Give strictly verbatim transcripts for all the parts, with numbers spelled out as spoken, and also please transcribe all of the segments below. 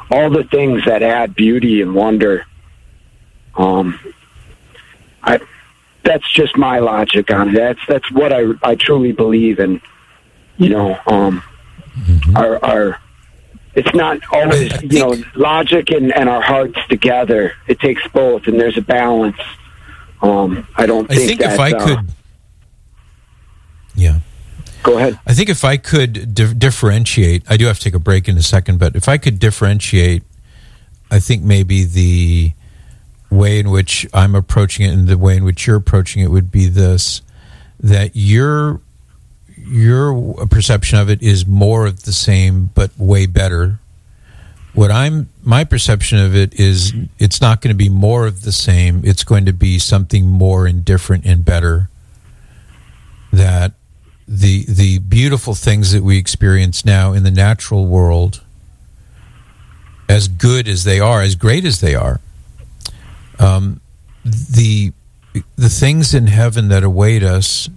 all the things that add beauty and wonder. Um, I that's just my logic on it. That's that's what I I truly believe in. You know, um, mm-hmm. our our it's not always think, you know logic and, and our hearts together. It takes both, and there's a balance. Um, I don't think, I think that, if I uh, could, yeah. Go ahead. I think if I could di- differentiate, I do have to take a break in a second, but if I could differentiate, I think maybe the way in which I'm approaching it and the way in which you're approaching it would be this, that your your perception of it is more of the same but way better. What I'm my perception of it is it's not going to be more of the same, it's going to be something more and different and better. That the the beautiful things that we experience now in the natural world, as good as they are, as great as they are, um, the the things in heaven that await us,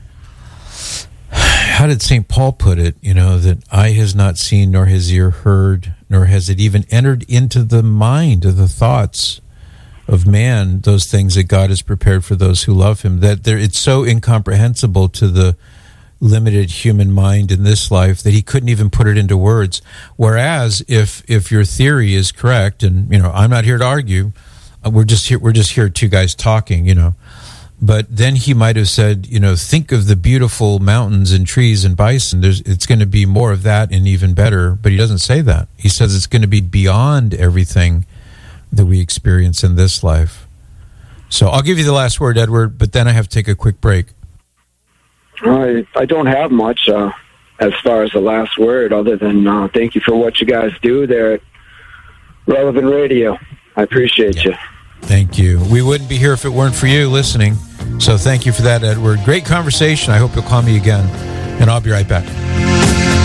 how did Saint Paul put it? You know, that eye has not seen, nor has ear heard, nor has it even entered into the mind of the thoughts of man, those things that God has prepared for those who love him, that there, it's so incomprehensible to the limited human mind in this life that he couldn't even put it into words. Whereas if if your theory is correct, and you know, I'm not here to argue, we're just here we're just here two guys talking, you know. But then he might have said, you know, think of the beautiful mountains and trees and bison. There's it's going to be more of that and even better. But he doesn't say that. He says it's going to be beyond everything that we experience in this life. So I'll give you the last word, Edward, but then I have to take a quick break. I, I don't have much uh, as far as the last word, other than uh, thank you for what you guys do there at Relevant Radio. I appreciate yeah. you. Thank you. We wouldn't be here if it weren't for you listening. So thank you for that, Edward. Great conversation. I hope you'll call me again, and I'll be right back.